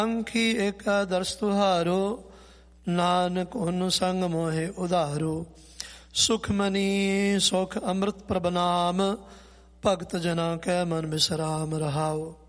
ਅੰਖੀ ਏਕ ਦਰਸ ਤੁਹਾਰੋ, ਨਾਨਕ ਉਹਨੂੰ ਸੰਗ ਮੋਹਿ ਉਧਾਰੋ। ਸੁਖਮਨੀ ਸੁਖ ਅੰਮ੍ਰਿਤ ਪ੍ਰਭ ਨਾਮ, ਭਗਤ ਜਨਾਂ ਕੈ ਮਨ ਬਿਸਰਾਮ ਰਹਾਓ।